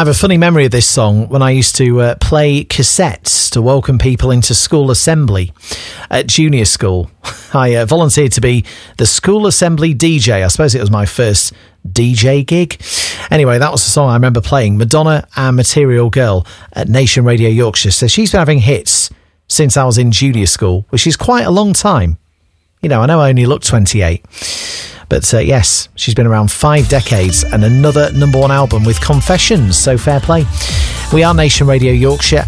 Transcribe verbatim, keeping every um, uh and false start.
have a funny memory of this song when I used to uh, play cassettes to welcome people into school assembly at junior school. I uh, volunteered to be the school assembly D J. I suppose it was my first D J gig. Anyway, that was the song I remember playing, Madonna and Material Girl at Nation Radio Yorkshire. So she's been having hits since I was in junior school, which is quite a long time. You know, I know I only look twenty-eight. But uh, yes, she's been around five decades and another number one album with Confessions, so fair play. We are Nation Radio Yorkshire